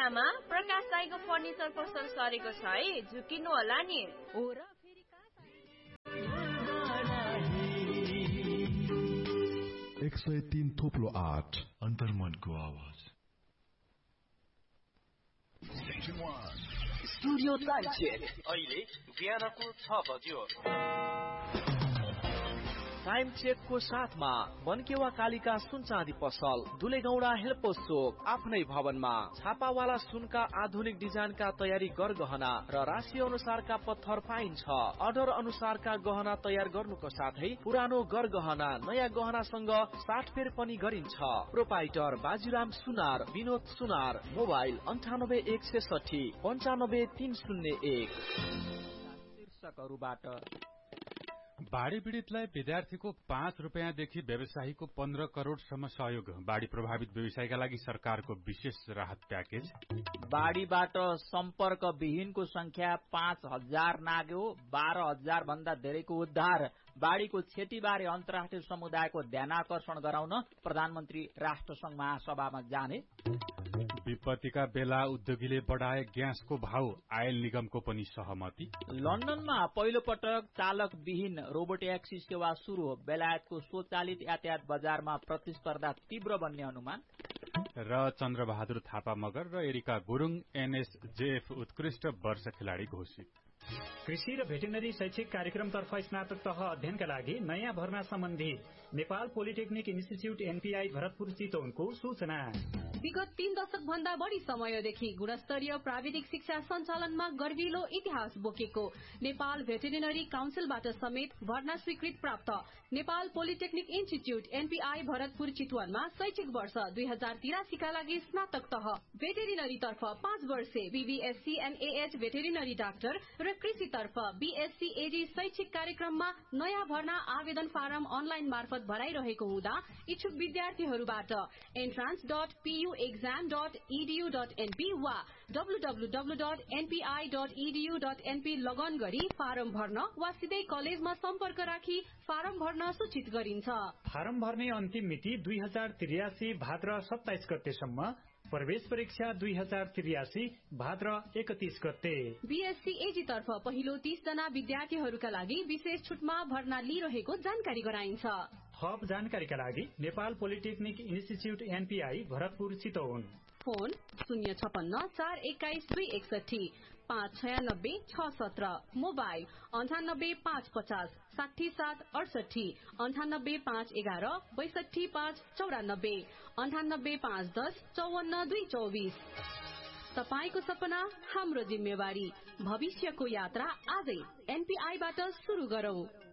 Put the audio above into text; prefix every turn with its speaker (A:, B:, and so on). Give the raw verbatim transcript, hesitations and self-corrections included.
A: आमा प्रकाश दाइको फर्निचर पसल सरेको छ है, झुकिनु होला नि।
B: हो र फेरि
C: एक सय तीन थोप्लो आठ अन्तर्मनको आवाज।
D: स्टुडियो टाइम चेक अहिले बिहानको छ बज्यो। टाइम चेकको साथमा मनकेवा कालिका सुन चाँदी पसल, दुलेगौडा हेल्पोस चोक, आफ्नै भवनमा छापावाला सुनका आधुनिक डिजाइनका तयारी गरगहना र राशि अनुसारका पत्थर पाइन्छ। अर्डर अनुसारका गहना तयार गर्नुको साथै पुरानो गरगहना नयाँ गहनासँग साटफेर पनि गरिन्छ। प्रोपाइटर बाजीराम सुनार, विनोद सुनार, मोबाइल अन्ठानब्बे एक सैसठी पन्चानब्बे तीन शून्य एक। शीर्षकहरूबाट
E: बाढ़ी पीड़ितलाई विद्यार्थीको पाँच रुपियाँदेखि व्यवसायीको पन्ध्र करोड़सम्म सहयोग। बाढ़ी प्रभावित व्यवसायीका लागि सरकारको विशेष राहत प्याकेज।
B: बाढ़ीबाट सम्पर्क विहीनको संख्या पाँच हजार नाग्यो, बाह्र हजार भन्दा धेरैको उद्धार। बाढ़ीको क्षतिबारे अन्तर्राष्ट्रिय समुदायको ध्यानाकर्षण गराउन प्रधानमन्त्री राष्ट्रसंघ महासभामा जाने।
E: विपत्तिका बेला उद्योगीले बढाए ग्यासको भाव, आयल निगमको पनि सहमति।
B: लन्डनमा पहिलो पटक चालक विहीन रोबोट ट्याक्सी सेवा शुरू। बेलायतको स्वचालित यातायात बजारमा प्रतिस्पर्धा तीव्र बन्ने अनुमान।
E: र चन्द्रबहादुर थापा मगर र एरिका गुरुङ एनएसजेएफ उत्कृष्ट वर्ष खेलाडी घोषित।
F: कृषि र भेटेनरी शैक्षिक कार्यक्रमतर्फ स्नातक तह अध्ययनका लागि नयाँ भर्ना सम्बन्धी Nepal polytechnic institute NPI Bharatpur चितवनको सूचना।
G: विगत तीन दशक भन्दा बढ़ी समयदेखि गुणस्तरीय प्राविधिक शिक्षा सञ्चालनमा गर्विलो इतिहास बोकेको नेपाल भेटेरिनरी काउन्सिलबाट समेत भर्ना स्वीकृत प्राप्त Nepal polytechnic institute NPI Bharatpur चितवनमा शैक्षिक वर्ष दुई हजार तिरासी का लागि स्नातक तह भेटेरिनरी तर्फ पाँच वर्षे बीबीएससी एनएएच भेटेरिनरी डाक्टर र कृषि तर्फ बीएससी एजी शैक्षिक कार्यक्रममा नयाँ भर्ना आवेदन फारम अनलाइन मार्फत भराइरहेको हुँदा इच्छुक विद्यार्थीहरूबाट entrance dot PU exam dot इडीयू dot NP वा W W W dot NPI dot इडीयू dot NP लगन गरी फारम भर्न वा सिधै कलेजमा सम्पर्क राखी फारम भर्न सूचित गरिन्छ।
F: फारम भर्ने अन्तिम मिति दुई हजार त्रियासी भाद्र सत्ताइस गतेसम्म। प्रवेश परीक्षा दुई हजार त्रियासी भाद्र एकतीस गते।
G: बीएससी एजी तर्फ पहिलो तीस जना विद्यार्थीहरूका लागि विशेष छुटमा भर्ना लिइरहेको जानकारी गराइन्छ।
F: थप जानकारीका लागि Nepal polytechnic institute NPI Bharatpur Chitwan.
G: Phone शून्य छपन्न चार एक्काइस दुई एकसठी पाँच छयानब्बे छ सत्र। मोबाइल अन्ठानब्बे पाँच पचास साठी सात अडसठी अन्ठानब्बे पाँच एघार बैसठी पाँच चौरानब्बे अन्ठानब्बे पाँच दस चौवन्न दुई चौबिस। तपाईको सपना हाम्रो जिम्मेवारी। भविष्यको यात्रा आजै एनपीआईबाट शुरू गरौं।